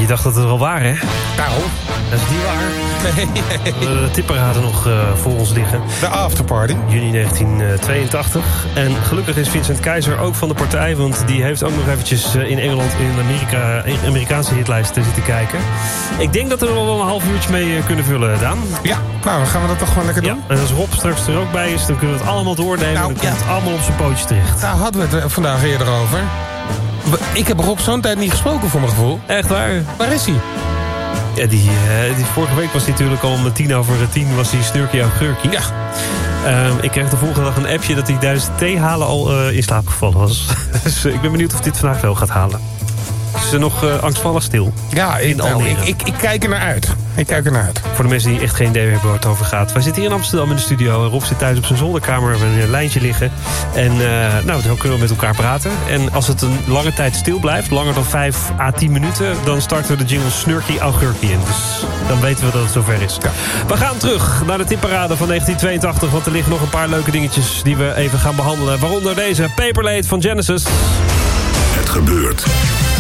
Je dacht dat het er al waren, hè? Nou, Dat is niet waar. nee. We hebben de tipparade nog voor ons liggen. De afterparty. Juni 1982. En gelukkig is Vincent Keizer ook van de partij... want die heeft ook nog eventjes in Engeland in de Amerikaanse hitlijst zitten kijken. Ik denk dat we er wel een half uurtje mee kunnen vullen, Daan. Ja, nou, dan gaan we dat toch gewoon lekker doen. Ja, en als Rob straks er ook bij is, dan kunnen we het allemaal doornemen. Nou, en dan komt het allemaal op zijn pootjes terecht. Daar hadden we het vandaag eerder over. Ik heb Rob zo'n tijd niet gesproken voor mijn gevoel. Echt waar? Waar is hij? Ja, die vorige week was hij natuurlijk al om 10:10 was hij snurkie augurkie. Ja. Ik kreeg de volgende dag een appje dat hij tijdens het thee halen al in slaap gevallen was. Dus ik ben benieuwd of dit vandaag wel gaat halen. Het is nog angstvallig stil. Ja, ik kijk er naar uit. Voor de mensen die echt geen idee hebben waar het over gaat. Wij zitten hier in Amsterdam in de studio. Rob zit thuis op zijn zolderkamer. We hebben een lijntje liggen. En dan kunnen we met elkaar praten. En als het een lange tijd stil blijft, langer dan 5 à 10 minuten... dan starten we de jingle Snurkie Augurkie in. Dus dan weten we dat het zover is. Ja. We gaan terug naar de tipparade van 1982. Want er liggen nog een paar leuke dingetjes die we even gaan behandelen. Waaronder deze Paper Late van Genesis. Het gebeurt